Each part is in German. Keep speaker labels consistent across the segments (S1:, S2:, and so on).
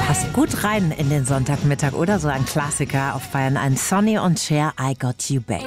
S1: Passt gut rein in den Sonntagmittag, oder? So ein Klassiker auf Bayern 1. Sonny und Cher, I Got You, Babe.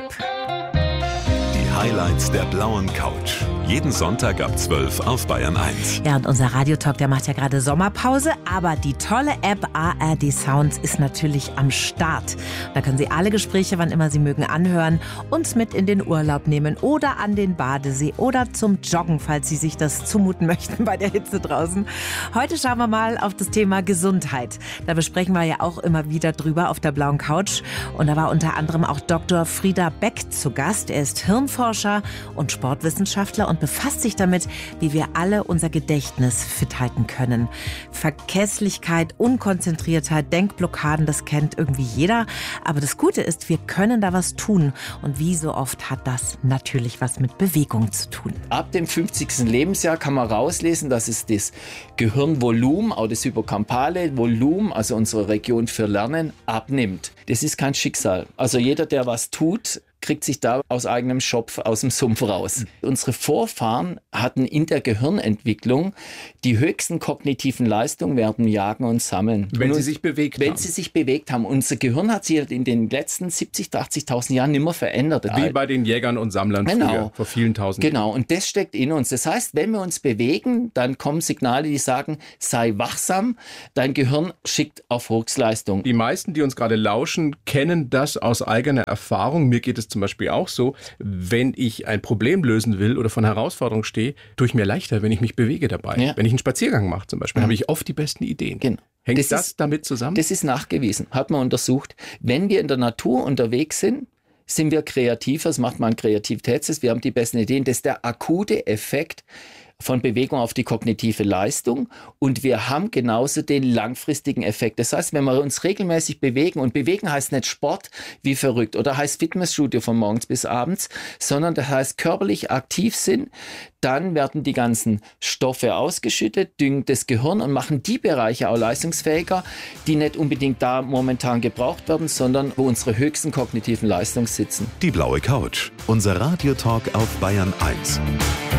S2: Die Highlights der blauen Couch. Jeden Sonntag ab 12 auf Bayern 1.
S1: Ja, und unser Radiotalk, der macht ja gerade Sommerpause, aber die tolle App ARD Sounds ist natürlich am Start. Da können Sie alle Gespräche, wann immer Sie mögen, anhören, uns mit in den Urlaub nehmen oder an den Badesee oder zum Joggen, falls Sie sich das zumuten möchten bei der Hitze draußen. Heute schauen wir mal auf das Thema Gesundheit. Da besprechen wir ja auch immer wieder drüber auf der blauen Couch. Und da war unter anderem auch Dr. Frieder Beck zu Gast. Er ist Hirnforscher und Sportwissenschaftler und befasst sich damit, wie wir alle unser Gedächtnis fit halten können. Vergesslichkeit, Unkonzentriertheit, Denkblockaden, das kennt irgendwie jeder. Aber das Gute ist, wir können da was tun. Und wie so oft hat das natürlich was mit Bewegung zu tun.
S3: Ab dem 50. Lebensjahr kann man rauslesen, dass es das Gehirnvolumen, auch das hippocampale Volumen, also unsere Region für Lernen, abnimmt. Das ist kein Schicksal. Also jeder, der was tut, kriegt sich da aus eigenem Schopf aus dem Sumpf raus. Unsere Vorfahren hatten in der Gehirnentwicklung die höchsten kognitiven Leistungen während dem Jagen und Sammeln.
S4: Wenn sie sich bewegt haben.
S3: Wenn sie sich bewegt haben. Unser Gehirn hat sich in den letzten 70.000, 80.000 Jahren nicht mehr verändert.
S4: Wie bei den Jägern und Sammlern früher, vor vielen tausend Jahren.
S3: Genau, und das steckt in uns. Das heißt, wenn wir uns bewegen, dann kommen Signale, die sagen, sei wachsam, dein Gehirn schickt auf Höchstleistung.
S4: Die meisten, die uns gerade lauschen, kennen das aus eigener Erfahrung. Mir geht es zum Beispiel auch so, wenn ich ein Problem lösen will oder von Herausforderungen stehe, tue ich mir leichter, wenn ich mich bewege dabei. Ja. Wenn ich einen Spaziergang mache zum Beispiel, habe ich oft die besten Ideen.
S3: Genau.
S4: Hängt das damit zusammen?
S3: Das ist nachgewiesen, hat man untersucht. Wenn wir in der Natur unterwegs sind wir kreativer, das macht man einen Kreativitätstest, wir haben die besten Ideen. Das ist der akute Effekt von Bewegung auf die kognitive Leistung und wir haben genauso den langfristigen Effekt. Das heißt, wenn wir uns regelmäßig bewegen, und bewegen heißt nicht Sport wie verrückt oder heißt Fitnessstudio von morgens bis abends, sondern das heißt körperlich aktiv sind, dann werden die ganzen Stoffe ausgeschüttet, düngen das Gehirn und machen die Bereiche auch leistungsfähiger, die nicht unbedingt da momentan gebraucht werden, sondern wo unsere höchsten kognitiven Leistungen sitzen.
S2: Die blaue Couch. Unser Radiotalk auf Bayern 1.